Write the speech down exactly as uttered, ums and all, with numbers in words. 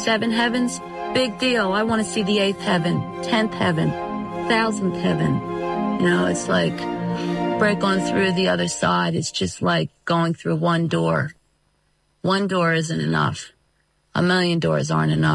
seven heavens, big deal. I want to see the eighth heaven, tenth heaven, thousandth heaven. You know, it's like break on through the other side. It's just like going through one door. One door isn't enough. A million doors aren't enough.